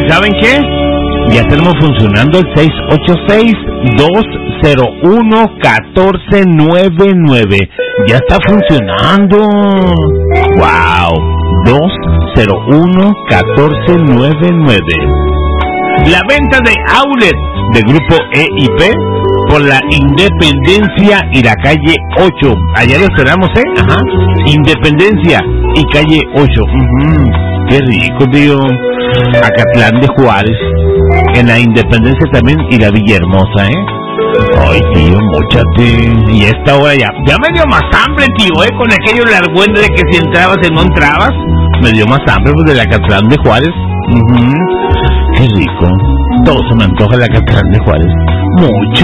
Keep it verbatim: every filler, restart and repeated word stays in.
¿saben qué? Ya tenemos funcionando el seis ocho seis, dos cero uno, uno cuatro nueve nueve. Ya está funcionando. Wow. dos cero uno, uno cuatro nueve nueve. La venta de outlet de Grupo E y P por la Independencia y la calle ocho. Allá lo esperamos, ¿eh? Ajá. Independencia y calle ocho. Uh-huh. Qué rico, tío. Acatlán de Juárez. En la Independencia también y la Villahermosa, ¿eh? Ay, tío, móchate. Y esta hora ya, ya me dio más hambre, tío, ¿eh? Con aquello largüende de que si entrabas y no entrabas, me dio más hambre, pues, del Acatlán de Juárez. Uh-huh. Qué rico. Todo se me antoja el Acatlán de Juárez. Mucho.